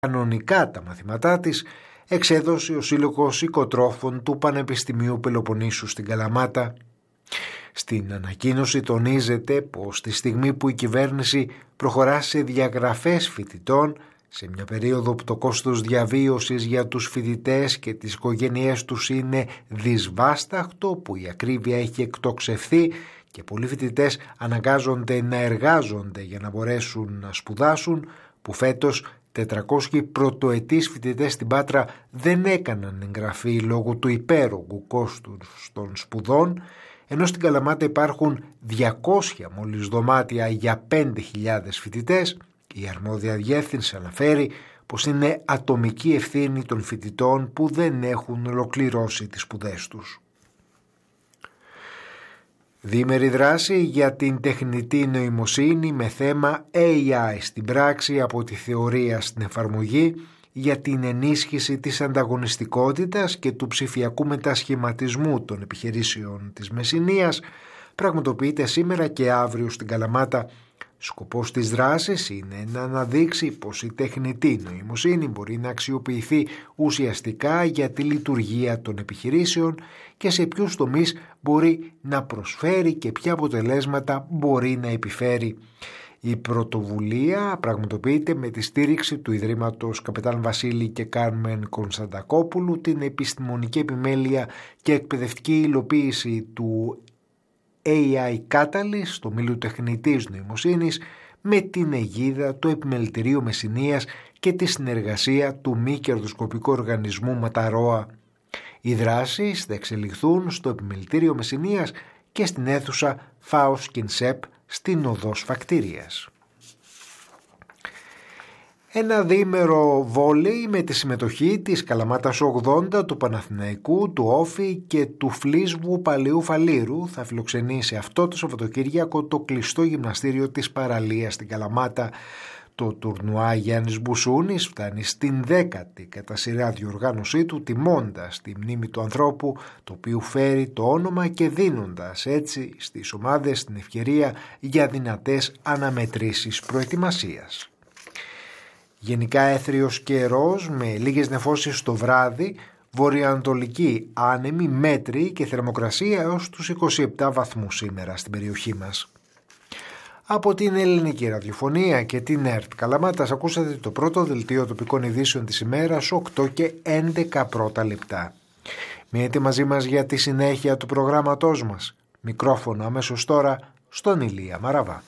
κανονικά τα μαθήματά της, εξέδωσε ο Σύλλογος Οικοτρόφων του Πανεπιστημίου Πελοποννήσου στην Καλαμάτα. Στην ανακοίνωση τονίζεται πως τη στιγμή που η κυβέρνηση προχωρά σε διαγραφές φοιτητών, σε μια περίοδο που το κόστος διαβίωσης για τους φοιτητές και τις οικογένειές τους είναι δυσβάσταχτο, που η ακρίβεια έχει εκτοξευθεί και πολλοί φοιτητές αναγκάζονται να εργάζονται για να μπορέσουν να σπουδάσουν, που φέτος 400 πρωτοετής φοιτητές στην Πάτρα δεν έκαναν εγγραφή λόγω του υπέρογκου κόστους των σπουδών, ενώ στην Καλαμάτα υπάρχουν 200 μόλις δωμάτια για 5.000 φοιτητές. Η αρμόδια διεύθυνση αναφέρει πως είναι ατομική ευθύνη των φοιτητών που δεν έχουν ολοκληρώσει τις σπουδές τους. Διήμερη δράση για την τεχνητή νοημοσύνη με θέμα AI στην πράξη, από τη θεωρία στην εφαρμογή, για την ενίσχυση της ανταγωνιστικότητας και του ψηφιακού μετασχηματισμού των επιχειρήσεων της Μεσσηνίας, πραγματοποιείται σήμερα και αύριο στην Καλαμάτα. Σκοπός της δράσης είναι να αναδείξει πως η τεχνητή νοημοσύνη μπορεί να αξιοποιηθεί ουσιαστικά για τη λειτουργία των επιχειρήσεων και σε ποιους τομείς μπορεί να προσφέρει και ποια αποτελέσματα μπορεί να επιφέρει. Η πρωτοβουλία πραγματοποιείται με τη στήριξη του Ιδρύματος Καπετάν Βασίλη και Κάρμεν Κωνσταντακόπουλου, την επιστημονική επιμέλεια και εκπαιδευτική υλοποίηση του AI Catalyst, το μήλου τεχνητής νοημοσύνης, με την αιγίδα του Επιμελητηρίου Μεσσηνίας και τη συνεργασία του μη κερδοσκοπικού οργανισμού Ματαρόα. Οι δράσεις θα εξελιχθούν στο Επιμελητήριο Μεσσηνίας και στην αίθουσα Φάος Κινσέπ στην οδό Σφακτήριας. Ένα διήμερο βόλεϊ με τη συμμετοχή της Καλαμάτας 80, του Παναθηναϊκού, του Όφη και του Φλίσβου Παλαιού Φαλήρου θα φιλοξενήσει αυτό το Σαββατοκύριακο το κλειστό γυμναστήριο της Παραλίας στην Καλαμάτα. Το τουρνουά Γιάννης Μπουσούνης φτάνει στην 10η κατά σειρά διοργάνωσή του, τιμώντας τη μνήμη του ανθρώπου, το οποίο φέρει το όνομα και δίνοντας έτσι στις ομάδες την ευκαιρία για δυνατές αναμετρήσεις προετοιμασίας. Γενικά έθριος καιρός με λίγες νεφώσεις το βράδυ, βορειοανατολική άνεμη, μέτρη και θερμοκρασία έως τους 27 βαθμούς σήμερα στην περιοχή μας. Από την Ελληνική Ραδιοφωνία και την ΕΡΤ Καλαμάτας ακούσατε το πρώτο δελτίο τοπικών ειδήσεων της ημέρας, 8 και 11 πρώτα λεπτά. Μείνετε μαζί μας για τη συνέχεια του προγράμματός μας. Μικρόφωνο αμέσως τώρα στον Ηλία Μαραβά.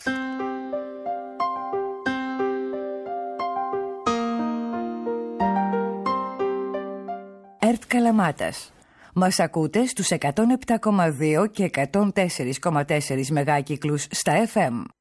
ΕΡΤ Καλαμάτας. Μας ακούτε στους 107,2 και 104,4 μεγάκυκλους στα FM.